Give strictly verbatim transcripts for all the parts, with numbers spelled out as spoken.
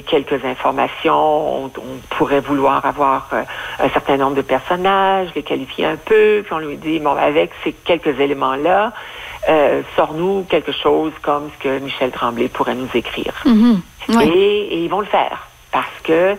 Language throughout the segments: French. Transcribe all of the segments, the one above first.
quelques informations. On, on pourrait vouloir avoir euh, un certain nombre de personnages, les qualifier un peu, puis on lui dit, bon, avec ces quelques éléments-là, euh, sors-nous quelque chose comme ce que Michel Tremblay pourrait nous écrire. Mm-hmm. Ouais. Et, et ils vont le faire. Parce que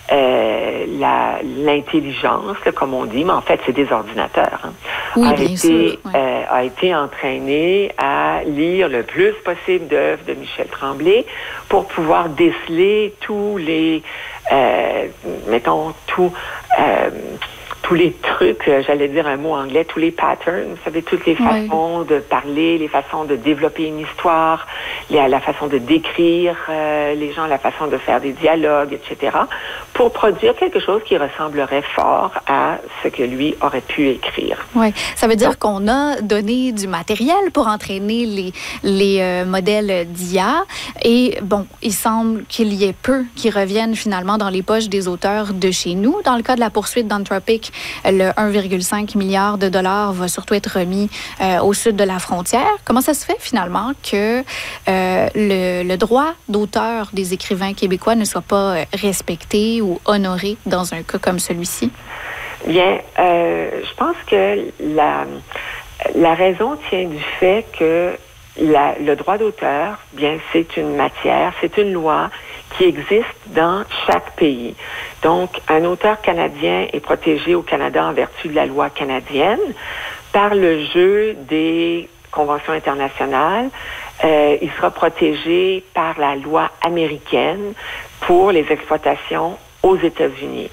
euh, la, l'intelligence, là, comme on dit, mais en fait, c'est des ordinateurs, hein, oui, a, bien été, sûr, ouais. euh, a été entraîné à lire le plus possible d'œuvres de Michel Tremblay pour pouvoir déceler tous les, euh, mettons, tous... Euh, tous les trucs, euh, j'allais dire un mot anglais, tous les patterns, vous savez, toutes les façons oui. de parler, les façons de développer une histoire, les, la façon de décrire euh, les gens, la façon de faire des dialogues, et cetera, pour produire quelque chose qui ressemblerait fort à ce que lui aurait pu écrire. Oui, ça veut dire Donc, qu'on a donné du matériel pour entraîner les, les euh, modèles d'I A et, bon, il semble qu'il y ait peu qui reviennent finalement dans les poches des auteurs de chez nous. Dans le cas de la poursuite d'Anthropic, le un virgule cinq milliard de dollars va surtout être remis euh, au sud de la frontière. Comment ça se fait finalement que euh, le, le droit d'auteur des écrivains québécois ne soit pas respecté ou honoré dans un cas comme celui-ci? Bien, euh, je pense que la, la raison tient du fait que la, le droit d'auteur, bien, c'est une matière, c'est une loi qui existe dans chaque pays. Donc, un auteur canadien est protégé au Canada en vertu de la loi canadienne par le jeu des conventions internationales. Euh, il sera protégé par la loi américaine pour les exploitations aux États-Unis.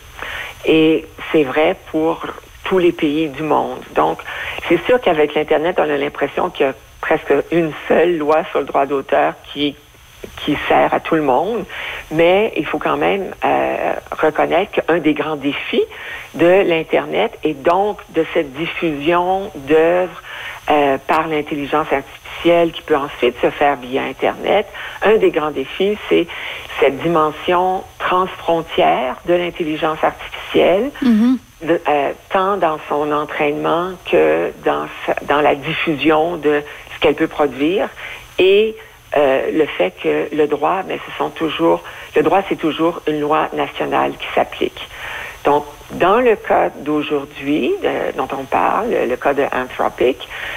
Et c'est vrai pour tous les pays du monde. Donc, c'est sûr qu'avec l'Internet, on a l'impression qu'il y a presque une seule loi sur le droit d'auteur qui qui sert à tout le monde, mais il faut quand même euh, reconnaître qu'un des grands défis de l'Internet et donc de cette diffusion d'œuvres euh, par l'intelligence artificielle qui peut ensuite se faire via Internet, un des grands défis, c'est cette dimension transfrontière de l'intelligence artificielle, mm-hmm. de, euh, tant dans son entraînement que dans, sa, dans la diffusion de ce qu'elle peut produire et Euh, le fait que le droit, mais ce sont toujours, le droit, c'est toujours une loi nationale qui s'applique. Donc, dans le cas d'aujourd'hui, euh, dont on parle, le cas de Anthropic,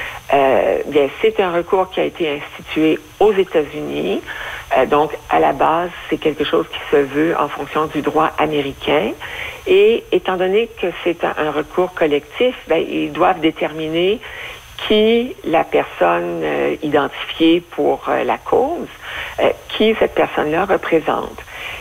euh, bien, c'est un recours qui a été institué aux États-Unis. Euh, donc, à la base, c'est quelque chose qui se veut en fonction du droit américain. Et étant donné que c'est un, un recours collectif, bien, ils doivent déterminer qui la personne euh, identifiée pour euh, la cause, euh, qui cette personne-là représente.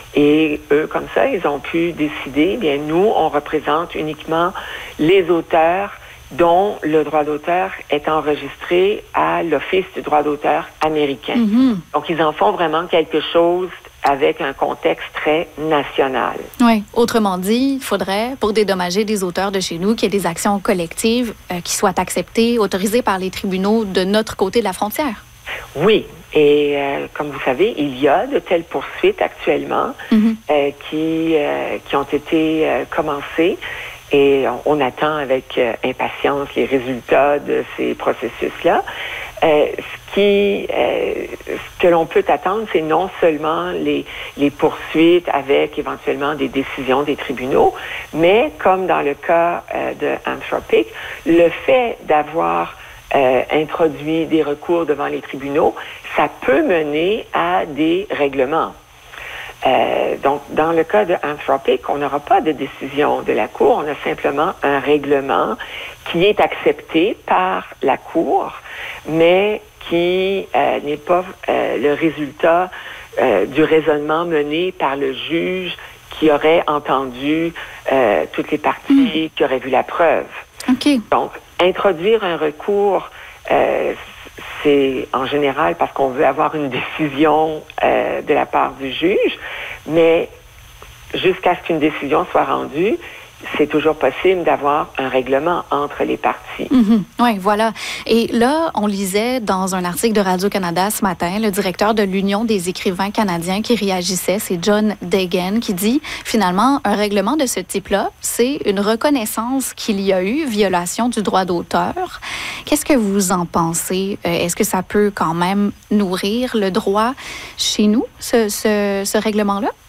Et eux, comme ça, ils ont pu décider, bien, nous, on représente uniquement les auteurs dont le droit d'auteur est enregistré à l'Office du droit d'auteur américain. Mm-hmm. Donc, ils en font vraiment quelque chose avec un contexte très national. Oui. Autrement dit, il faudrait, pour dédommager des auteurs de chez nous, qu'il y ait des actions collectives euh, qui soient acceptées, autorisées par les tribunaux de notre côté de la frontière. Oui. Et euh, comme vous savez, il y a de telles poursuites actuellement mm-hmm. euh, qui, euh, qui ont été euh, commencées. Et on, on attend avec euh, impatience les résultats de ces processus-là. Euh, ce qui, euh, ce que l'on peut attendre, c'est non seulement les, les poursuites avec éventuellement des décisions des tribunaux, mais comme dans le cas euh, de Anthropic, le fait d'avoir euh, introduit des recours devant les tribunaux, ça peut mener à des règlements. Euh, donc, dans le cas de Anthropic, on n'aura pas de décision de la Cour, on a simplement un règlement qui est accepté par la Cour, mais qui euh, n'est pas euh, le résultat euh, du raisonnement mené par le juge qui aurait entendu euh, toutes les parties, mmh. qui aurait vu la preuve. Okay. Donc, introduire un recours, euh, c'est en général parce qu'on veut avoir une décision euh, de la part du juge, mais jusqu'à ce qu'une décision soit rendue, c'est toujours possible d'avoir un règlement entre les parties. Mm-hmm. Oui, voilà. Et là, on lisait dans un article de Radio-Canada ce matin, le directeur de l'Union des écrivains canadiens qui réagissait, c'est John Deegan, qui dit, finalement, un règlement de ce type-là, c'est une reconnaissance qu'il y a eu violation du droit d'auteur. Qu'est-ce que vous en pensez? Est-ce que ça peut quand même nourrir le droit chez nous, ce, ce, ce règlement-là?